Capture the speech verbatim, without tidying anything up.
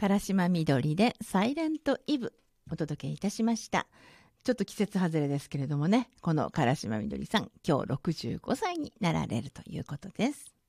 唐島みどりでサイレントイブお届けいたしました。ちょっと季節外れですけれどもね、この唐島みどりさん、今日ろくじゅうごさいになられるということです。